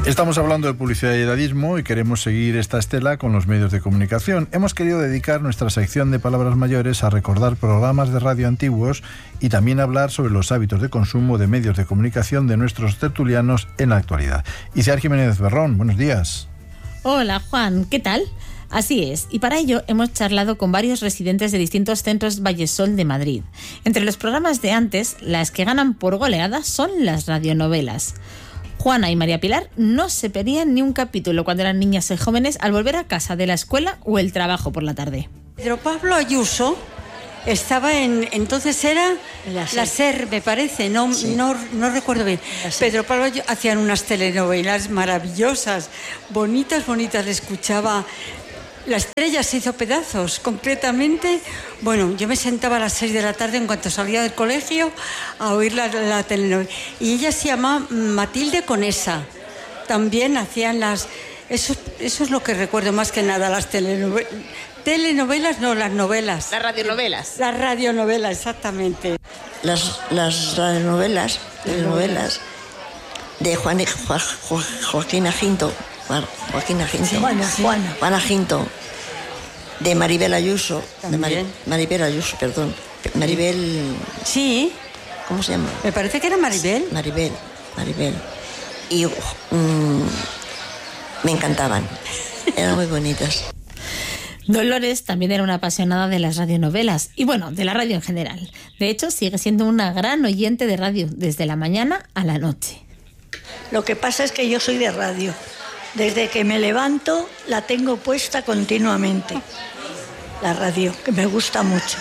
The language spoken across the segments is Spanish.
Estamos hablando de publicidad y edadismo y queremos seguir esta estela con los medios de comunicación. Hemos querido dedicar nuestra sección de palabras mayores a recordar programas de radio antiguos y también hablar sobre los hábitos de consumo de medios de comunicación de nuestros tertulianos en la actualidad. Iciar Jiménez Berrón, buenos días. Hola Juan, ¿qué tal? Así es, y para ello hemos charlado con varios residentes de distintos centros Vallesol de Madrid. Entre los programas de antes, las que ganan por goleada son las radionovelas. Juana y María Pilar no se perdían ni un capítulo cuando eran niñas y jóvenes al volver a casa de la escuela o el trabajo por la tarde. Pedro Pablo Ayuso estaba entonces era la SER, me parece, no recuerdo bien. Pedro Pablo hacían unas telenovelas maravillosas, bonitas, le escuchaba. La estrella se hizo pedazos, concretamente. Bueno, yo me sentaba a las 6 de la tarde en cuanto salía del colegio a oír la telenovela. Y ella se llama Matilde Conesa. También hacían las... Eso es lo que recuerdo más que nada, las telenovelas. Telenovelas, no, las novelas. Las radionovelas. Las radionovelas, exactamente. Las radionovelas, telenovelas de Joaquín Aginto. Sí, Juana Ginto, de Maribel Ayuso, Maribel Ayuso, perdón. Maribel... Sí. ¿Cómo se llama? Me parece que era Maribel. Maribel. Y me encantaban, eran muy bonitas. Dolores también era una apasionada de las radionovelas y bueno, de la radio en general. De hecho, sigue siendo una gran oyente de radio desde la mañana a la noche. Lo que pasa es que yo soy de radio. Desde que me levanto la tengo puesta continuamente, la radio, que me gusta mucho.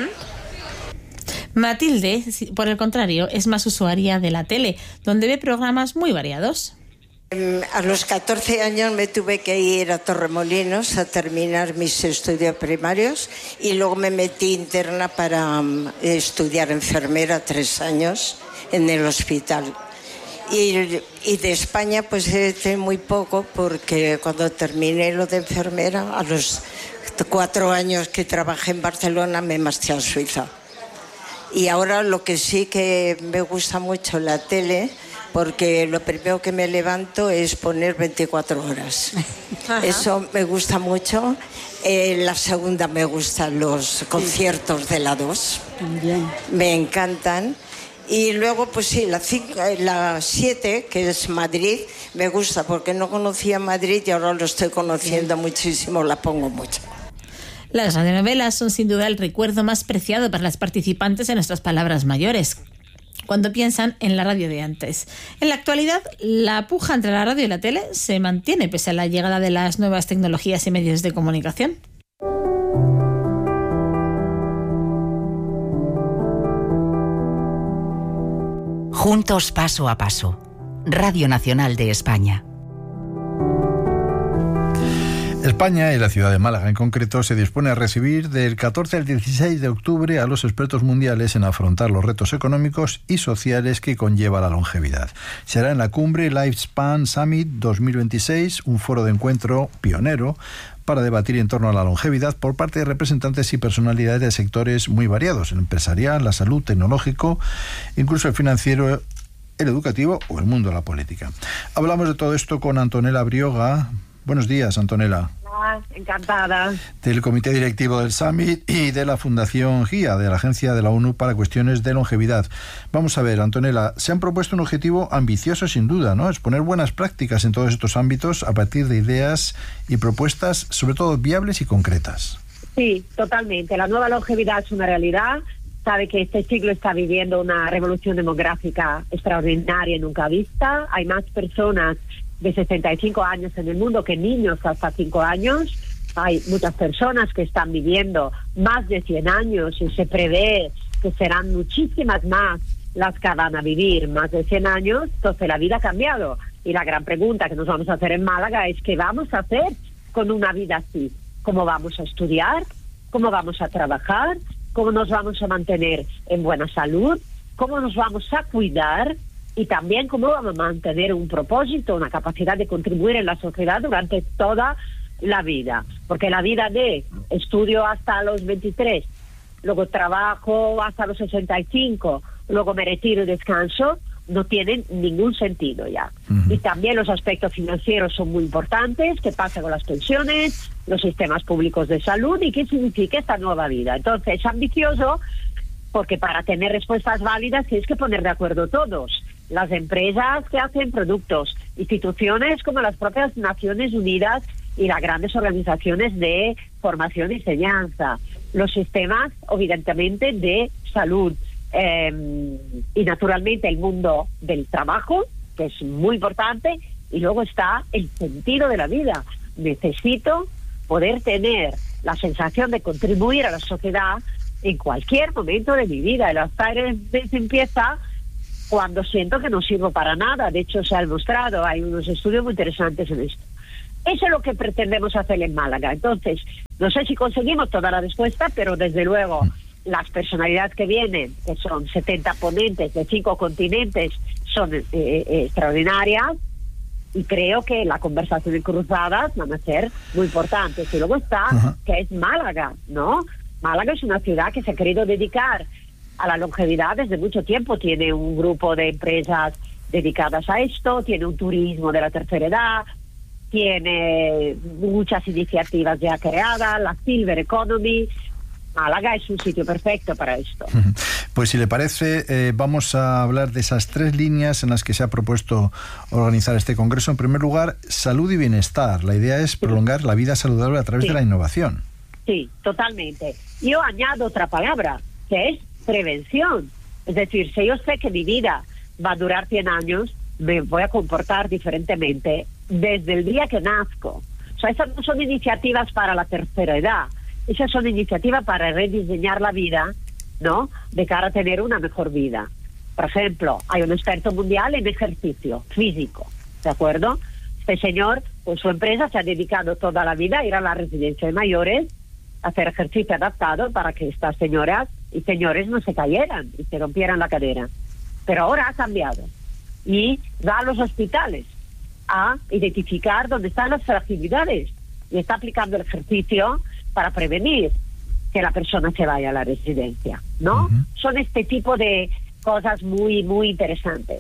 Matilde, por el contrario, es más usuaria de la tele, donde ve programas muy variados. A los 14 años me tuve que ir a Torremolinos a terminar mis estudios primarios y luego me metí interna para estudiar enfermera 3 años en el hospital. Y de España pues he muy poco, porque cuando terminé lo de enfermera, a los 4 años que trabajé en Barcelona, me marché a Suiza. Y ahora lo que sí que me gusta mucho la tele, porque lo primero que me levanto es poner 24 horas. Ajá. Eso me gusta mucho. La segunda me gustan los conciertos de la 2. También. Me encantan. Y luego, pues sí, la 7, que es Madrid, me gusta porque no conocía Madrid y ahora lo estoy conociendo muchísimo, la pongo mucho. Las radionovelas son sin duda el recuerdo más preciado para las participantes en nuestras palabras mayores, cuando piensan en la radio de antes. En la actualidad, la puja entre la radio y la tele se mantiene pese a la llegada de las nuevas tecnologías y medios de comunicación. Juntos paso a paso. Radio Nacional de España. España, y la ciudad de Málaga en concreto, se dispone a recibir del 14 al 16 de octubre a los expertos mundiales en afrontar los retos económicos y sociales que conlleva la longevidad. Será en la cumbre Lifespan Summit 2026, un foro de encuentro pionero para debatir en torno a la longevidad por parte de representantes y personalidades de sectores muy variados: el empresarial, la salud, tecnológico, incluso el financiero, el educativo o el mundo de la política. Hablamos de todo esto con Antonella Brioga. Buenos días, Antonella. Encantada. Del Comité Directivo del Summit y de la Fundación GIA, de la Agencia de la ONU para Cuestiones de Longevidad. Vamos a ver, Antonella, se han propuesto un objetivo ambicioso sin duda, ¿no? Es poner buenas prácticas en todos estos ámbitos a partir de ideas y propuestas, sobre todo viables y concretas. Sí, totalmente. La nueva longevidad es una realidad. Sabe que este siglo está viviendo una revolución demográfica extraordinaria y nunca vista. Hay más personas de 65 años en el mundo que niños hasta 5 años. Hay muchas personas que están viviendo más de 100 años y se prevé que serán muchísimas más las que van a vivir más de 100 años. Entonces la vida ha cambiado y la gran pregunta que nos vamos a hacer en Málaga es ¿qué vamos a hacer con una vida así? ¿Cómo vamos a estudiar? ¿Cómo vamos a trabajar? ¿Cómo nos vamos a mantener en buena salud? ¿Cómo nos vamos a cuidar? Y también cómo vamos a mantener un propósito, una capacidad de contribuir en la sociedad durante toda la vida. Porque la vida de estudio hasta los 23, luego trabajo hasta los 65, luego me retiro y descanso, no tienen ningún sentido ya. Y también los aspectos financieros son muy importantes. ¿Qué pasa con las pensiones, los sistemas públicos de salud y qué significa esta nueva vida? Entonces es ambicioso porque para tener respuestas válidas tienes que poner de acuerdo todos. Las empresas que hacen productos, instituciones como las propias Naciones Unidas y las grandes organizaciones de formación y enseñanza, los sistemas evidentemente de salud, y naturalmente el mundo del trabajo, que es muy importante, y luego está el sentido de la vida. Necesito poder tener la sensación de contribuir a la sociedad en cualquier momento de mi vida. El Alzheimer empieza cuando siento que no sirvo para nada. De hecho, se ha demostrado, hay unos estudios muy interesantes en esto. Eso es lo que pretendemos hacer en Málaga. Entonces, no sé si conseguimos toda la respuesta, pero desde luego las personalidades que vienen, que son 70 ponentes de 5 continentes, son extraordinarias, y creo que la conversación en cruzadas van a ser muy importantes. Y luego está, que es Málaga, ¿no? Málaga es una ciudad que se ha querido dedicar a la longevidad desde mucho tiempo. Tiene un grupo de empresas dedicadas a esto, tiene un turismo de la tercera edad, tiene muchas iniciativas ya creadas, la Silver Economy. Málaga es un sitio perfecto para esto. Pues si le parece, vamos a hablar de esas 3 líneas en las que se ha propuesto organizar este congreso. En primer lugar, salud y bienestar. La idea es prolongar la vida saludable a través de la innovación. Sí, totalmente. Yo añado otra palabra, que es prevención. Es decir, si yo sé que mi vida va a durar 100 años, me voy a comportar diferentemente desde el día que nazco. O sea, esas no son iniciativas para la tercera edad. Esas son iniciativas para rediseñar la vida, ¿no?, de cara a tener una mejor vida. Por ejemplo, hay un experto mundial en ejercicio físico, ¿de acuerdo? Este señor, con su empresa, se ha dedicado toda la vida a ir a la residencia de mayores, a hacer ejercicio adaptado para que estas señoras y señores no se cayeran y se rompieran la cadera. Pero ahora ha cambiado y va a los hospitales a identificar dónde están las fragilidades y está aplicando el ejercicio para prevenir que la persona se vaya a la residencia, ¿no? Son este tipo de cosas muy, muy interesantes,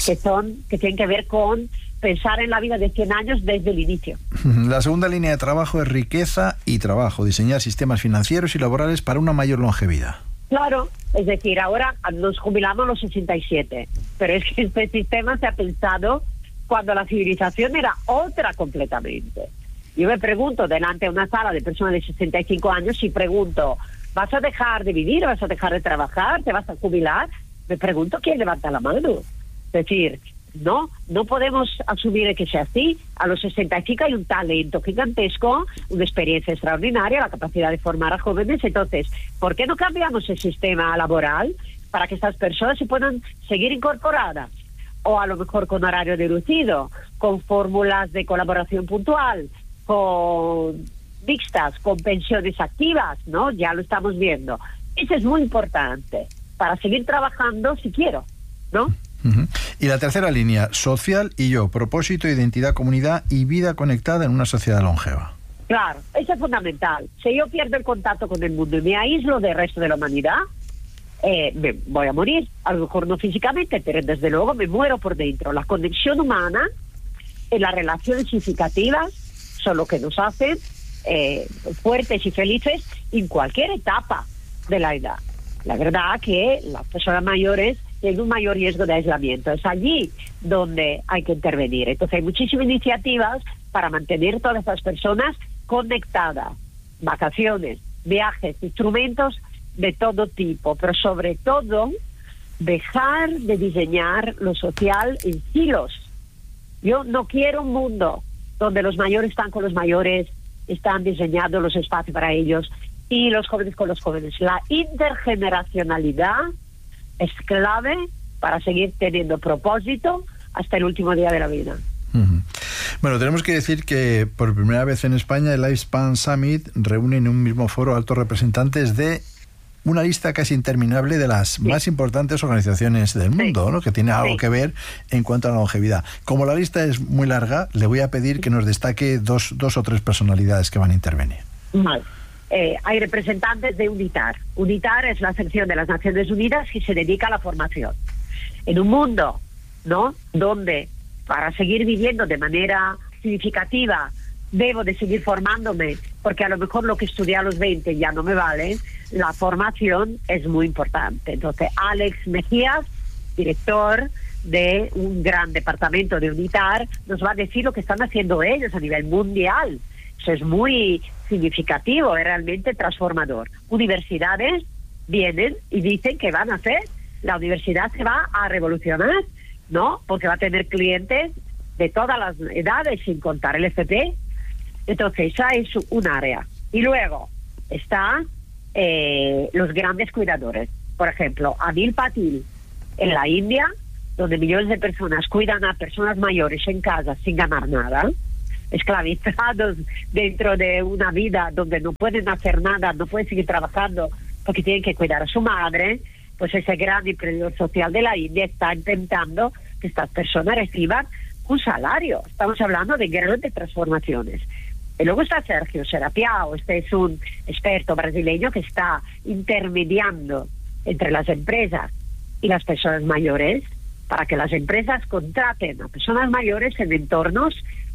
que tienen que ver con pensar en la vida de 100 años desde el inicio. La segunda línea de trabajo es riqueza y trabajo, diseñar sistemas financieros y laborales para una mayor longevidad. Claro, es decir, ahora nos jubilamos a los 67, pero es que este sistema se ha pensado cuando la civilización era otra completamente. Yo me pregunto, delante de una sala de personas de 65 años, si pregunto, ¿vas a dejar de vivir? ¿Vas a dejar de trabajar? ¿Te vas a jubilar? Me pregunto quién levanta la mano. Es decir, no podemos asumir que sea así. A los 65 hay un talento gigantesco, una experiencia extraordinaria, la capacidad de formar a jóvenes. Entonces, ¿por qué no cambiamos el sistema laboral para que estas personas se puedan seguir incorporadas? O a lo mejor con horario reducido, con fórmulas de colaboración puntual, con mixtas, con pensiones activas, ¿no? Ya lo estamos viendo. Eso es muy importante para seguir trabajando si quiero, ¿no? Y la tercera línea, social y yo, propósito, identidad, comunidad y vida conectada en una sociedad longeva. Claro, eso es fundamental. Si yo pierdo el contacto con el mundo y me aíslo del resto de la humanidad, me voy a morir. A lo mejor no físicamente, pero desde luego me muero por dentro. La conexión humana y las relaciones significativas son lo que nos hacen fuertes y felices en cualquier etapa de la edad. La verdad que las personas mayores tienen un mayor riesgo de aislamiento. Es allí donde hay que intervenir. Entonces hay muchísimas iniciativas para mantener todas estas personas conectadas. Vacaciones, viajes, instrumentos de todo tipo, pero sobre todo dejar de diseñar lo social en silos. Yo no quiero un mundo donde los mayores están con los mayores, están diseñando los espacios para ellos, y los jóvenes con los jóvenes. La intergeneracionalidad es clave para seguir teniendo propósito hasta el último día de la vida. Bueno, tenemos que decir que por primera vez en España el Lifespan Summit reúne en un mismo foro altos representantes de una lista casi interminable de las más importantes organizaciones del mundo, ¿no?, que tiene algo que ver en cuanto a la longevidad. Como la lista es muy larga, le voy a pedir que nos destaque dos o tres personalidades que van a intervenir. Vale. Hay representantes de UNITAR. UNITAR es la sección de las Naciones Unidas que se dedica a la formación. En un mundo ¿no? Donde para seguir viviendo de manera significativa debo de seguir formándome, porque a lo mejor lo que estudié a los 20 ya no me vale. La formación es muy importante. Entonces, Alex Mejías, director de un gran departamento de UNITAR, nos va a decir lo que están haciendo ellos a nivel mundial. Eso es muy significativo, es realmente transformador. Universidades vienen y dicen que van a hacer. La universidad se va a revolucionar, ¿no? Porque va a tener clientes de todas las edades, sin contar el FP. Entonces, esa es un área. Y luego está los grandes cuidadores. Por ejemplo, Anil Patil, en la India, donde millones de personas cuidan a personas mayores en casa sin ganar nada, esclavizados dentro de una vida donde no pueden hacer nada, no pueden seguir trabajando porque tienen que cuidar a su madre, pues ese gran emprendedor social de la India está intentando que estas personas reciban un salario. Estamos hablando de grandes transformaciones. Y luego está Sergio Serapiao, este es un experto brasileño que está intermediando entre las empresas y las personas mayores para que las empresas contraten a personas mayores en entornos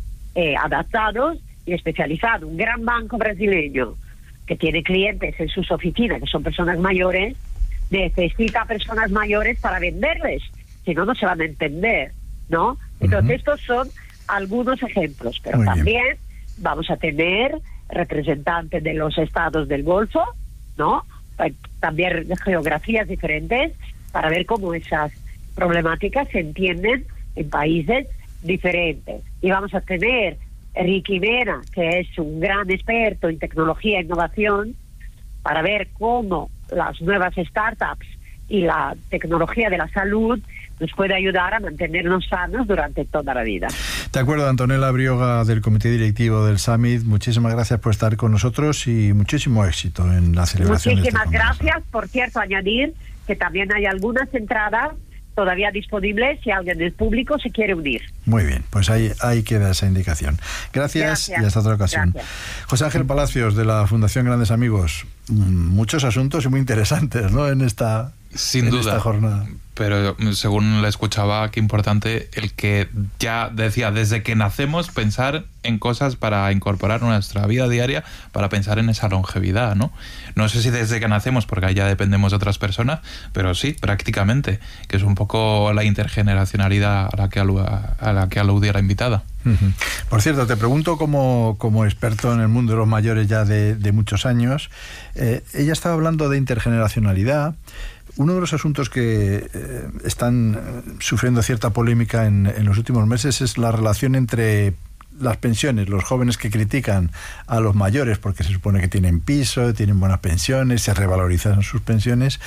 adaptados y especializados. Un gran banco brasileño que tiene clientes en sus oficinas que son personas mayores, necesita personas mayores para venderles, si no, no se van a entender, ¿no? Entonces, estos son algunos ejemplos, pero también vamos a tener representantes de los estados del Golfo, ¿no? También de geografías diferentes, para ver cómo esas problemáticas se entienden en países diferentes. Y vamos a tener Ricky Mena, que es un gran experto en tecnología e innovación, para ver cómo las nuevas startups y la tecnología de la salud nos puede ayudar a mantenernos sanos durante toda la vida. De acuerdo, Antonella Brioga, del Comité Directivo del Summit, muchísimas gracias por estar con nosotros y muchísimo éxito en la celebración. Muchísimas gracias. Por cierto, añadir que también hay algunas entradas todavía disponibles si alguien del público se quiere unir. Muy bien, pues ahí queda esa indicación. Gracias y hasta otra ocasión. Gracias. José Ángel Palacios, de la Fundación Grandes Amigos. Muchos asuntos y muy interesantes, ¿no?, en esta jornada. Pero según la escuchaba, qué importante el que ya decía, desde que nacemos, pensar en cosas para incorporar nuestra vida diaria, para pensar en esa longevidad, ¿no? No sé si desde que nacemos, porque ahí ya dependemos de otras personas, pero sí, prácticamente, que es un poco la intergeneracionalidad a la que aludía la invitada. Por cierto, te pregunto como experto en el mundo de los mayores ya de muchos años, ella estaba hablando de intergeneracionalidad. Uno de los asuntos que están sufriendo cierta polémica en los últimos meses es la relación entre las pensiones, los jóvenes que critican a los mayores porque se supone que tienen piso, tienen buenas pensiones, se revalorizan sus pensiones.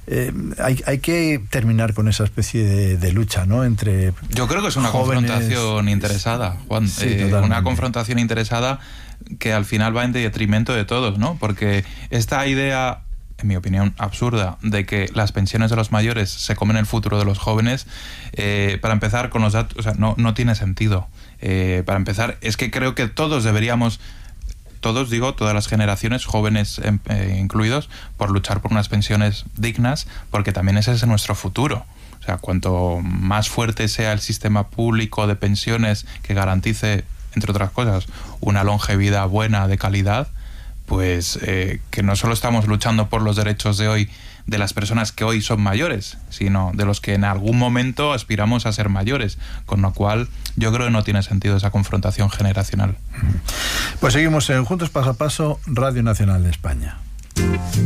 Hay que terminar con esa especie de lucha, ¿no?, entre Yo creo que es una jóvenes, confrontación interesada, Juan. Sí, una confrontación interesada que al final va en detrimento de todos, ¿no? Porque esta idea, en mi opinión, absurda, de que las pensiones de los mayores se comen el futuro de los jóvenes, para empezar con los datos, o sea, no tiene sentido. Para empezar, es que creo que todos deberíamos, todas las generaciones, jóvenes incluidos, por luchar por unas pensiones dignas, porque también ese es nuestro futuro. O sea, cuanto más fuerte sea el sistema público de pensiones que garantice, entre otras cosas, una longevidad buena, de calidad, pues que no solo estamos luchando por los derechos de hoy de las personas que hoy son mayores, sino de los que en algún momento aspiramos a ser mayores, con lo cual yo creo que no tiene sentido esa confrontación generacional. Pues seguimos en Juntos Paso a Paso, Radio Nacional de España.